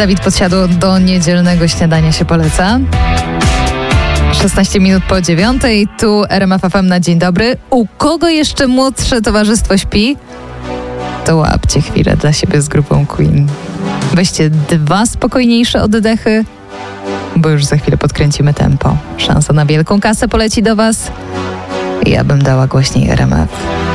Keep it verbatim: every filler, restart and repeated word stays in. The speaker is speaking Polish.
Dawid Podsiadło do niedzielnego śniadania się poleca. szesnaście minut po dziewiątej, tu R M F F M na dzień dobry. U kogo jeszcze młodsze towarzystwo śpi? To łapcie chwilę dla siebie z grupą Queen. Weźcie dwa spokojniejsze oddechy, bo już za chwilę podkręcimy tempo. Szansa na wielką kasę poleci do was. Ja bym dała głośniej R M F.